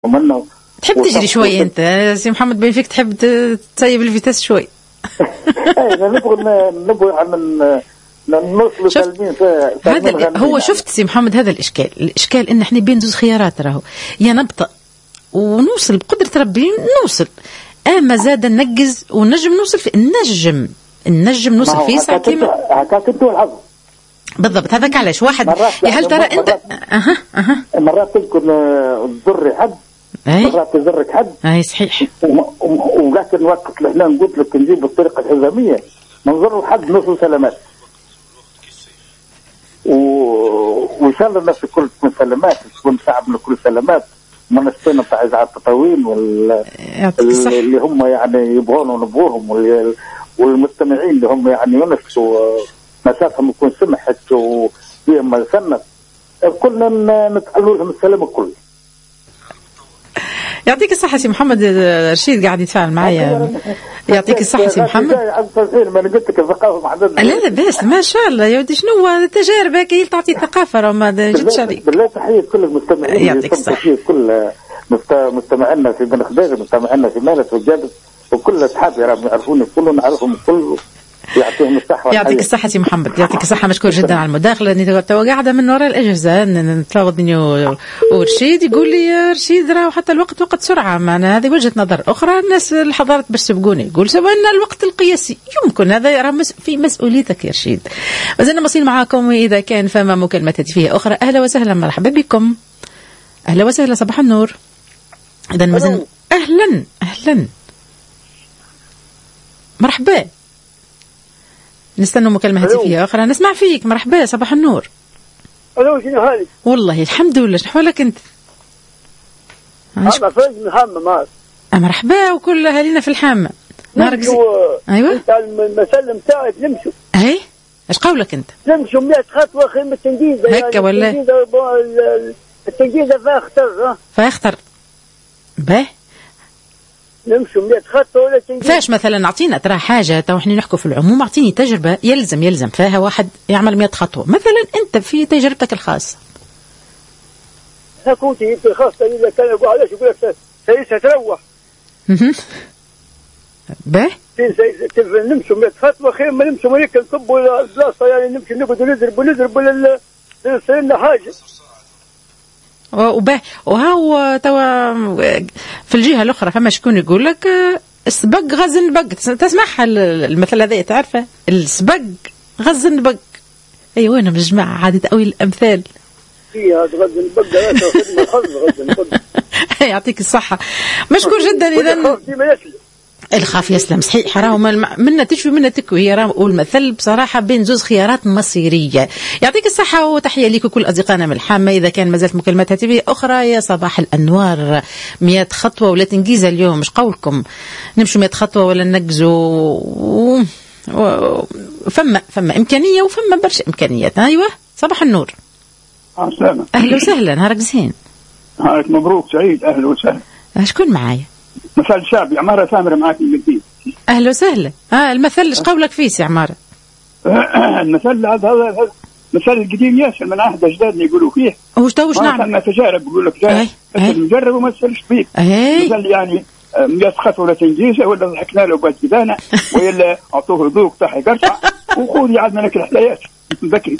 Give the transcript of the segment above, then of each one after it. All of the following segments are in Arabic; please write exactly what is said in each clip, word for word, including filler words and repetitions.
ومنه تحب تجري شوي انت سي محمد، بين فيك تحب تسيب الفيتاس شوي. ايه نبغى نبغى عن نوصل سالمين. هذا هو شفت سي محمد، هذا الاشكال الاشكال ان احنا بين زوج خيارات راهو، يا نبطأ ونوصل بقدرة ربي نوصل، اما زاد ننجز ونجم نوصل في النجم النجم نوصل فيه ساعة كيما هكاك انت والحظ بالضبط. هذاك علاش واحد يا هل ترى انت اها اها مرات تكون تضر حد، مرات تضرك حد. اي صحيح. ولكن وقت اللي احنا نقول لك نجيب الطريقه الحزاميه ما نضروا حد، نوصل سلامات وان شاء الله الناس الكل تكون سلامات، تكون شعبنا كل سلامات، ما نستنى تاع على التطاوين وال اللي هم يعني يبغون ونبغوهم، والمستمعين اللي هم يعني ينسوا مسافهم يكون سمحت وفيهم ما سنت، كلنا نتعلوا لهم السلام الكل. يعطيك الصحة سي محمد. رشيد قاعد يتفاعل معايا. يعطيك الصحة سي محمد. لا لا بس ما شاء الله يا ودي، شنو التجارب هكا تعطي ثقافة راه ما جاتش عليك. بالله تحية كل المستمعين. يعطيك الصحة. كل مستمعينا في بن خديجة، مستمعينا في مالت والجابس، وكل أصحابي راهم يعرفوني كلهم، نعرفهم الكل. يعطيهم الصحة. يعطيك الصحة سي محمد، يعطيك الصحة. مشكور جدا على المداخلة. أني تو قاعدة من وراء الأجهزة نتفاوضني ورشيد يقول لي يا رشيد راه حتى الوقت وقت سرعة، معنا هذه وجهة نظر أخرى. الناس الحضارات باش تسبقوني يقول سبقنا الوقت القياسي، يمكن هذا راه في مسؤوليتك يا رشيد. مازلنا مصير معاكم، إذا كان فما مكالمة هاتفية أخرى أهلا وسهلا مرحبا بكم. أهلا وسهلا صباح النور. إذا مازلنا أهلا أهلا مرحبا. نستنى مكالمة هاتفية أخرى. نسمع فيك. مرحبا صباح النور. ألو شنو حالك؟ والله الحمد لله. شنو حالك أنت؟ أنا فايز من الحامة معك. مرحبا وكل أهالينا في الحامة. نهارك زين. أيوة. أنت المسلم تاعك نمشوا. أي إيش قولك أنت؟ نمشوا مئة خطوة خير من التنجيزة. هكا يعني ولا؟ التنجيزة التنجيزة فيها خطر. فيها خطر. باهي. نمشوا مئة خطوة ولا تنجيزة. فاش مثلا نعطينا ترى حاجة تو احنا نحكوا في العموم، اعطيني تجربة يلزم يلزم فيها واحد يعمل مئة خطوة، مثلا أنت في تجربتك الخاصة. هكوتي أنت الخاصة إذا كان يقول علاش يقول لك سيسة تروح. باهي. نمشوا مئة خطوة خير ما نمشوا هيك نصبوا البلاصة، يعني نمشي نقعدوا نضربوا نضربوا لل لنا حاجة. وباه وهاو توا في الجهة الأخرى فما شكون يقول لك السبق غزن بق. تسمعها المثل هذا تعرفه، السبق غزن بق. أيوة أنا مجمع عادة أوي الأمثال. فيها غزن بق خدمة خز غزن بق. يعطيك الصحة. مشكور جدا. إذا الخاف يسلم صحيح. راهو منا تشوي منا تكوي، هي راهو المثل بصراحة بين زوز خيارات مصيرية. يعطيك الصحة وتحية لكم كل أصدقائنا من الحامة. إذا كان مازالت مكالمات هاتفية أخرى يا صباح الأنوار. مئة خطوة ولا تنجيزة اليوم، مش قولكم نمشوا مئة خطوة ولا ننجزوا و... و... فما فما إمكانية وفما برشا إمكانيات. أيوة صباح النور. أهلا أهلا وسهلا. نهارك زين. نهارك مبروك سعيد. أهلا وسهلا. شكون معايا؟ مثل شعبي عمارة ثامرة معاك من الدين. أهلا وسهلا. آه المثل إيش قولك فيه سي عمارة؟ المثل هذا مثل القديم ياسر من عهد أجدادنا يقولوا فيه. وش تو وش نعمل؟ ما تجارب يقول لك جارب نجرب وما تسلش فيه. مثل يعني مئة خطوة ولا تنجيزة ولا ضحكنا له بعد كذانا ولا أعطوه ذوق طاح قرصة وخذ يعدنا لك الحليات بكري.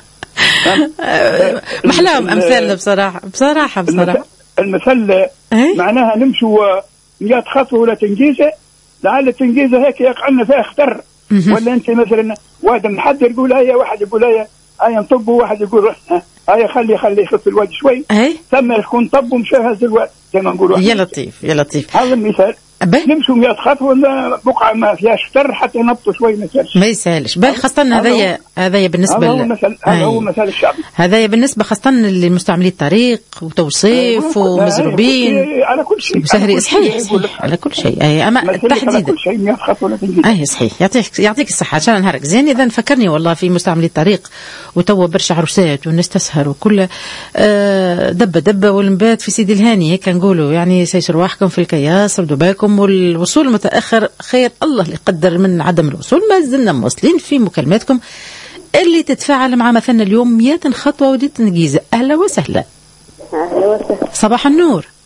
محلاهم أمثالنا بصراحة بصراحة بصراحة. المثل معناها نمشوا مئة خطوة ولا تنجيزة، لعل التنجيزة هيك يقعنا فيها اختر. ولا أنت مثلا واحد محضر يقول هيا، واحد يقول هيا هيا نطب، واحد يقول هيا خلي خلي يخف الواد شوي، ثم يكون طب ومشى هذا الواد زي ما نقولوا. يا لطيف يا لطيف. هذا المثال. نمشوا مئة خطوة ولا بقعة ما فيهاش اختر حتى نبطوا شوي ما يسالش. ما يسالش. باهي خاصة هذايا هذايا بالنسبة هذا هو مثل هذا هو مثال الشعبي. هذايا بالنسبة خاصة للمستعملي الطريق وتوصيف ومزروبين على كل شيء. سهري صحيح صحيح على كل شيء. أي أما تحديدا. أي صحيح. يعطيك يعطيك الصحة. عشان نهارك زين. إذا فكرني والله في مستعملي الطريق وتوا برشا عروسات والناس تسهر وكل دبة دبة والنبات في سيدي الهاني هيك نقولوا، يعني سيسر رواحكم في الكياس ردوا بالكم، والوصول المتأخر خير الله اللي قدر من عدم الوصول. ما زلنا مواصلين في مكالماتكم اللي تتفاعل مع مثلنا اليوم مئة خطوة ودي تنجيزة. أهلا وسهلا. أهلا وسهلا. صباح النور.